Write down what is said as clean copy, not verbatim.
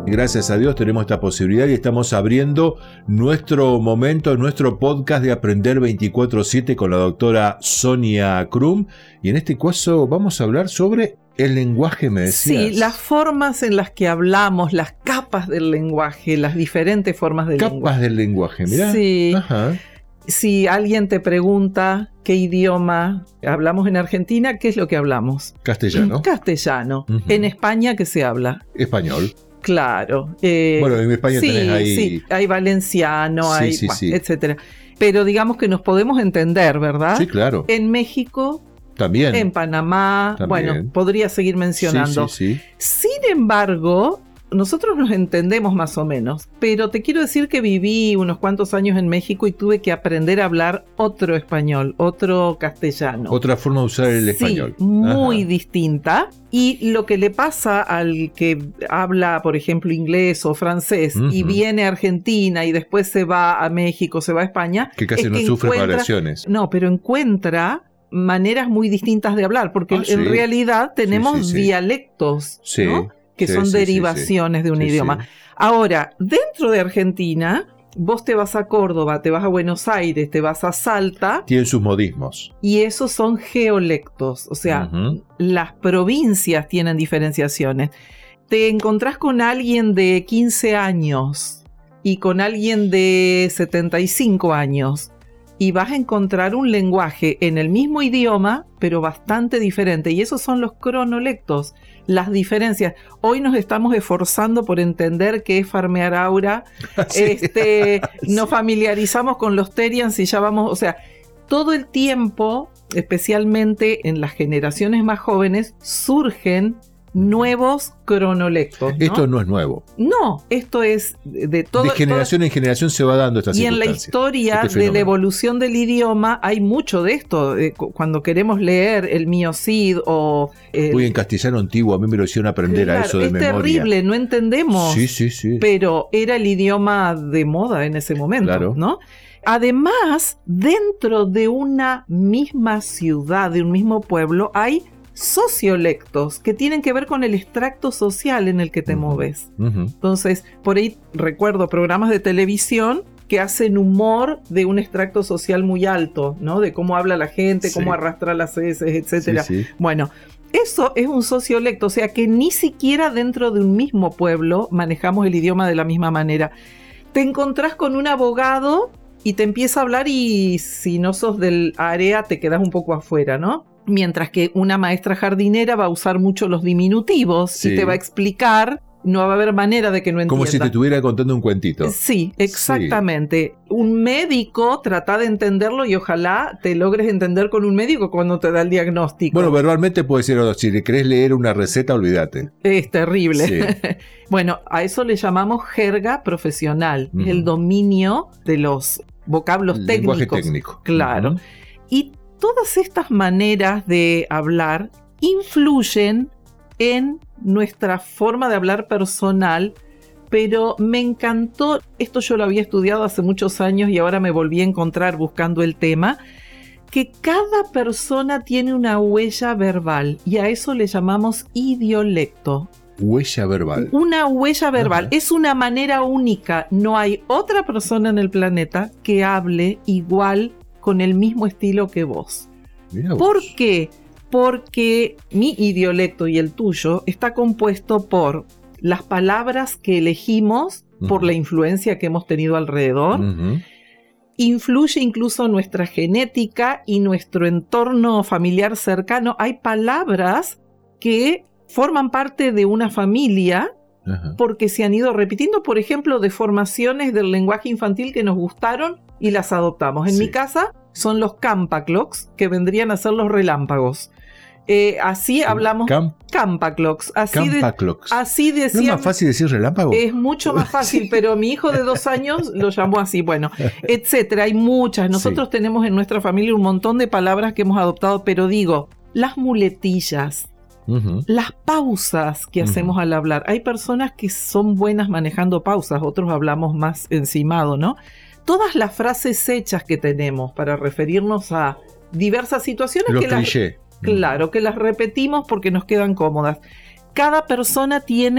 Gracias a Dios tenemos esta posibilidad y estamos abriendo nuestro momento, nuestro podcast de Aprender 24/7 con la doctora Sonia Krum. Y en este caso vamos a hablar sobre el lenguaje, me decías. Sí, las formas en las que hablamos, las capas del lenguaje, las diferentes formas del lenguaje. Capas del lenguaje, mirá. Sí. Ajá. Si alguien te pregunta qué idioma hablamos en Argentina, ¿qué es lo que hablamos? Castellano. Castellano. Uh-huh. En España, ¿qué se habla? Español. Claro. Bueno, en España tenés ahí... Sí, hay valenciano, Sí, hay, sí, bueno, sí. etcétera. Pero digamos que nos podemos entender, ¿verdad? Sí, claro. En México, También. en Panamá, También. Bueno, podría seguir mencionando. Sí. Sin embargo, nosotros nos entendemos más o menos, pero te quiero decir que viví unos cuantos años en México y tuve que aprender a hablar otro español, otro castellano. Otra forma de usar el español. Muy distinta. Y lo que le pasa al que habla, por ejemplo, inglés o francés y viene a Argentina y después se va a México, se va a España, que casi no sufre variaciones. No, pero encuentra maneras muy distintas de hablar, porque en realidad tenemos dialectos, ¿no? Que son derivaciones de un idioma. Ahora, dentro de Argentina, vos te vas a Córdoba, te vas a Buenos Aires, te vas a Salta. Tienen sus modismos. Y esos son geolectos, o sea, las provincias tienen diferenciaciones. Te encontrás con alguien de 15 años y con alguien de 75 años. Y vas a encontrar un lenguaje en el mismo idioma, pero bastante diferente. Y esos son los cronolectos, las diferencias. Hoy nos estamos esforzando por entender qué es farmear aura. Nos familiarizamos con los terians y ya vamos... O sea, todo el tiempo, especialmente en las generaciones más jóvenes, surgen nuevos cronolectos, ¿no? Esto no es nuevo. No, esto es de todo. De generación en generación se va dando esta circunstancia. Y en la historia de la evolución del idioma hay mucho de esto. Cuando queremos leer el Mio Cid o... Uy, en castellano antiguo a mí me lo hicieron aprender a eso de memoria. Es terrible, no entendemos. Sí. Pero era el idioma de moda en ese momento, ¿no? Además, dentro de una misma ciudad, de un mismo pueblo, hay sociolectos que tienen que ver con el extracto social en el que te moves. Entonces, por ahí recuerdo programas de televisión que hacen humor de un extracto social muy alto, ¿no? De cómo habla la gente, cómo arrastra las heces, etcétera. Bueno, eso es un sociolecto, o sea que ni siquiera dentro de un mismo pueblo manejamos el idioma de la misma manera. Te encontrás con un abogado y te empieza a hablar y si no sos del área te quedas un poco afuera, ¿no? Mientras que una maestra jardinera va a usar mucho los diminutivos y te va a explicar, no va a haber manera de que no entienda. Como si te estuviera contando un cuentito. Sí, exactamente. Un médico trata de entenderlo y ojalá te logres entender con un médico cuando te da el diagnóstico. Bueno, verbalmente puede ser, si le querés leer una receta, olvídate. Es terrible. Bueno, a eso le llamamos jerga profesional. Es el dominio de los vocablos técnicos. Lenguaje técnico. Claro. Y todas estas maneras de hablar influyen en nuestra forma de hablar personal, pero me encantó, esto yo lo había estudiado hace muchos años y ahora me volví a encontrar buscando el tema, que cada persona tiene una huella verbal y a eso le llamamos idiolecto. Huella verbal. Una huella verbal. Es una manera única. No hay otra persona en el planeta que hable igual con el mismo estilo que vos. ¿Por qué? Porque mi idiolecto y el tuyo está compuesto por las palabras que elegimos, por la influencia que hemos tenido alrededor. Influye incluso nuestra genética y nuestro entorno familiar cercano. Hay palabras que forman parte de una familia porque se han ido repitiendo, por ejemplo, deformaciones del lenguaje infantil que nos gustaron y las adoptamos. En mi casa son los campaclocs, que vendrían a ser los relámpagos. Así hablamos. Campaclocs. Así decían. ¿No es más fácil decir relámpago? Es mucho más fácil, pero mi hijo de 2 años lo llamó así. Bueno, etcétera. Hay muchas. Nosotros tenemos en nuestra familia un montón de palabras que hemos adoptado, pero digo, las muletillas, las pausas que hacemos al hablar. Hay personas que son buenas manejando pausas, otros hablamos más encimado, ¿no? Todas las frases hechas que tenemos para referirnos a diversas situaciones. Los clichés. Claro, que las repetimos porque nos quedan cómodas. Cada persona tiene